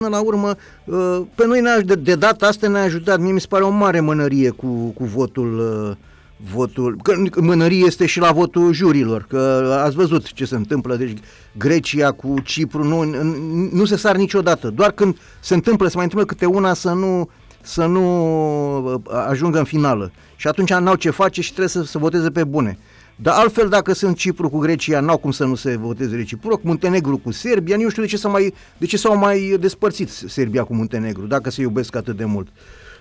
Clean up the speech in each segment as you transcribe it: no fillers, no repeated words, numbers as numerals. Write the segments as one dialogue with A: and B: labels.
A: Până la urmă, pe noi de data asta ne-a ajutat, mie mi se pare o mare mânărie cu votul, că mânărie este și la votul jurilor, că ați văzut ce se întâmplă, deci Grecia cu Cipru nu se sar niciodată, doar când se mai întâmplă câte una să nu ajungă în finală și atunci n-au ce face și trebuie să voteze pe bune. Dar altfel, dacă sunt Cipru cu Grecia, n-au cum să nu se voteze reciproc, Muntenegru cu Serbia, nu știu de ce s-au mai despărțit Serbia cu Muntenegru, dacă se iubesc atât de mult.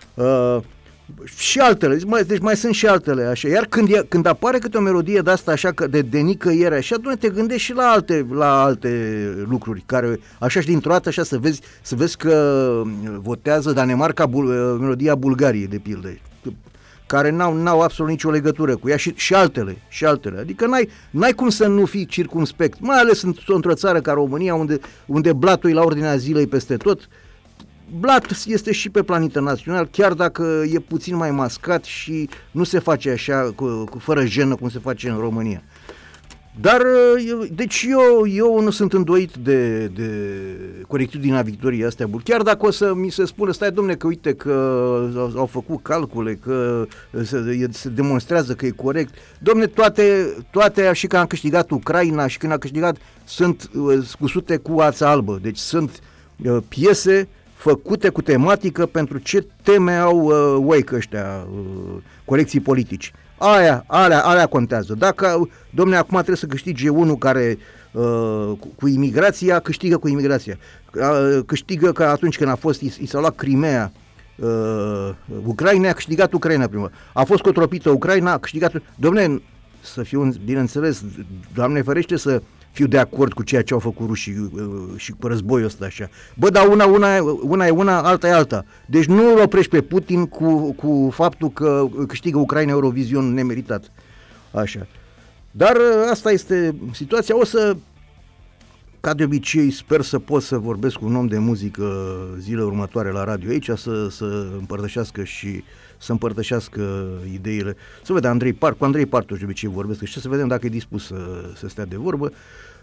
A: Și altele, deci mai sunt și altele, așa. Iar când apare câte o melodie de asta, așa, de nicăieri, așa, atunci te gândești și la alte lucruri, care, așa și dintr-o dată, așa, să vezi că votează Danemarca, melodia Bulgariei, de pildă, care n-au absolut nicio legătură cu ea și altele. Adică n-ai cum să nu fii circumspect, mai ales într-o țară ca România, unde blatul e la ordinea zilei peste tot. Blat este și pe plan internațional, chiar dacă e puțin mai mascat și nu se face așa, fără jenă, cum se face în România. Dar, deci eu nu sunt îndoit de corectitudinea victoriei astea, chiar dacă o să mi se spune, stai domne, că uite că au făcut calcule, că se demonstrează că e corect. Domne, toate și când a câștigat Ucraina și când a câștigat, sunt scusute cu ața albă, deci sunt piese făcute cu tematică pentru ce teme au oaică ăștia, corecții politici. Alea contează. Dacă, domne, acum trebuie să câștige unul care cu imigrația, câștigă cu imigrația. Câștigă că atunci când i s-a luat Crimea, Ucraina, a câștigat Ucraina prima. A fost cotropită Ucraina, a câștigat... Domne, să fiu, bineînțeles, Doamne ferește să fiu de acord cu ceea ce au făcut rușii și cu războiul ăsta așa. Bă, dar una e una, alta e alta. Deci nu îl oprești pe Putin cu faptul că câștigă Ucraina Eurovision nemeritat. Așa. Dar asta este situația. O să, ca de obicei, sper să pot să vorbesc cu un om de muzică zilele următoare la radio aici, să împărtășească ideile. Să vedem, cu Andrei Partoș de obicei vorbesc și să vedem dacă e dispus să stea de vorbă.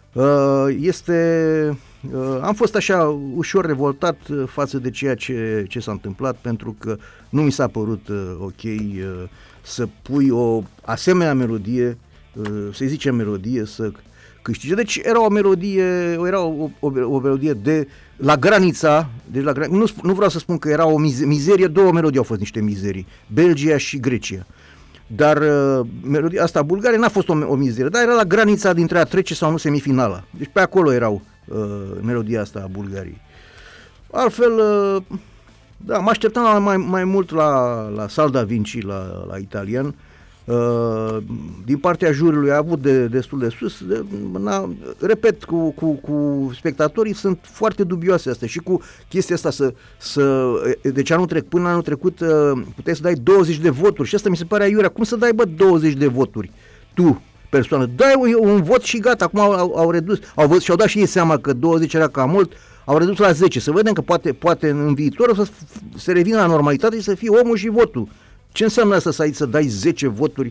A: Am fost așa ușor revoltat față de ceea ce s-a întâmplat, pentru că nu mi s-a părut ok să pui o asemenea melodie, să-i zicem melodie, să câștige. Deci era o melodie de la granița, nu vreau să spun că era o mizerie, două melodii au fost niște mizerii, Belgia și Grecia. Dar melodia asta Bulgaria n-a fost o mizerie, dar era la granița dintre a trece sau nu semifinala. Deci pe acolo erau melodia asta a Bulgariei. Altfel, da, mă așteptam mai mult la Sal Da Vinci, la italian. Din partea juriului a avut destul de sus, repet, cu spectatorii sunt foarte dubioase astea și cu chestia asta deci până anul trecut puteai să dai 20 de voturi și asta mi se pare aiurea. Cum să dai 20 de voturi tu, persoană? Dai un vot și gata. Acum au redus, și-au dat și ei seama că 20 era cam mult, au redus la 10. Să vedem că poate în viitor să se revină la normalitate și să fie omul și votul. Ce înseamnă asta să dai 10 voturi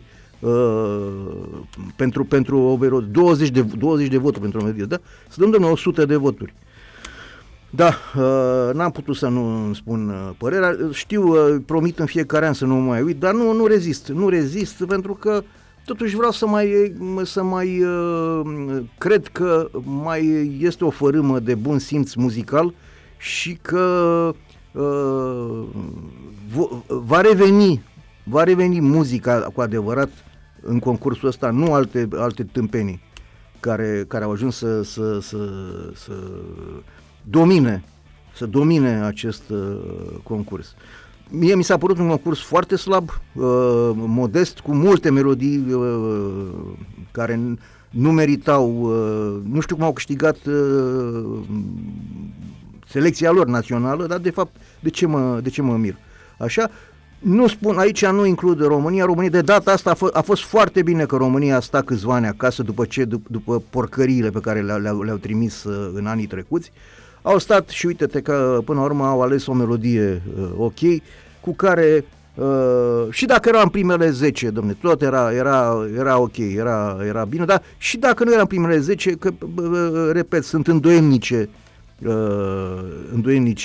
A: pentru o 20 de voturi pentru o melodie, da? Să dăm, domnule, 100 de voturi. Da, n-am putut să nu îmi spun părerea. Știu, promit în fiecare an să nu mă mai uit, dar nu rezist pentru că totuși vreau să mai cred că mai este o fărâmă de bun simț muzical și că va reveni muzica cu adevărat în concursul ăsta, nu alte tâmpenii care au ajuns să domine acest concurs. Mie mi s-a părut un concurs foarte slab, modest, cu multe melodii care nu meritau, nu știu cum au câștigat selecția lor națională, dar de fapt de ce mă mir? Așa, nu spun, aici nu includ România de data asta a fost foarte bine că România a stat câțiva ani acasă după porcăriile pe care le-au trimis în anii trecuți. Au stat și uite-te că până la urmă au ales o melodie ok, cu care și dacă era în primele 10, domne, tot era ok, era bine, dar și dacă nu era în primele 10, că, repet, sunt îndoielnice îndoielnici